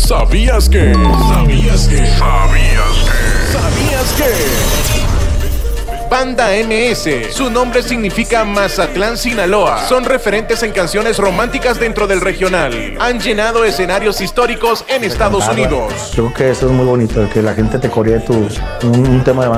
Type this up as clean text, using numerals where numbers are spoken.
¿Sabías que? ¿Sabías que? ¿Sabías que? ¿Sabías que? Banda MS, su nombre significa Mazatlán, Sinaloa. Son referentes en canciones románticas dentro del regional. Han llenado escenarios históricos en Estados Unidos. Creo que eso es muy bonito, que la gente te coree un tema de